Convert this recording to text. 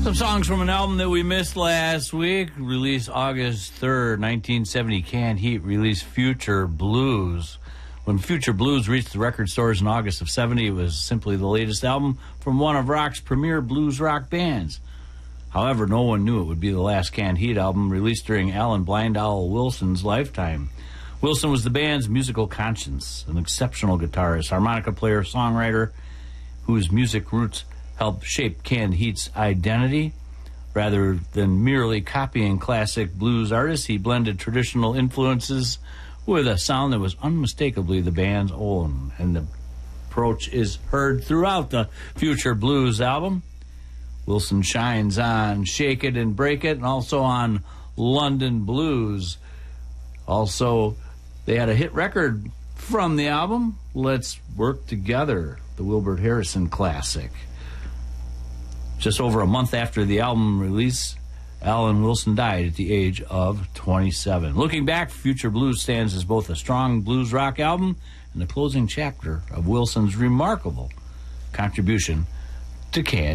Some songs from an album that we missed last week. Released August 3rd, 1970. Canned Heat released Future Blues. When Future Blues reached the record stores in August of 70, it was simply the latest album from one of rock's premier blues rock bands. However, no one knew it would be the last Canned Heat album released during Alan Blind Owl Wilson's lifetime. Wilson was the band's musical conscience, an exceptional guitarist, harmonica player, songwriter, whose music roots helped shape Canned Heat's identity. Rather than merely copying classic blues artists, he blended traditional influences with a sound that was unmistakably the band's own. And the approach is heard throughout the Future Blues album. Wilson shines on Shake It and Break It and also on London Blues. Also, they had a hit record from the album, Let's Work Together, the Wilbert Harrison classic. Just over a month after the album release, Alan Wilson died at the age of 27. Looking back, Future Blues stands as both a strong blues rock album and the closing chapter of Wilson's remarkable contribution to Canned